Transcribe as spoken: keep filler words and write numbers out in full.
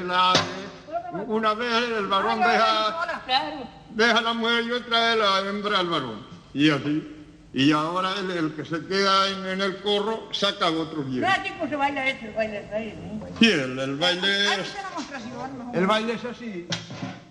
la, una vez el varón deja, deja a la mujer y otra vez la hembra al varón. Y así. Y ahora el, el que se queda en, en el corro saca otro viejo. ¿Qué tipo se baila este, el baile de ahí? Sí, el, el baile es... El baile es así.